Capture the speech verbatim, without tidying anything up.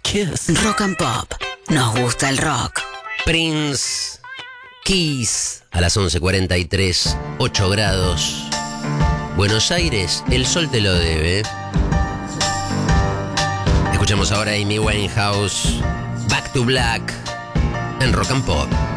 Kiss. Rock and Pop. Nos gusta el rock. Prince, Kiss, a las once cuarenta y tres, ocho grados. Buenos Aires, el sol te lo debe. Escuchamos ahora a Amy Winehouse, Back to Black, en Rock and Pop.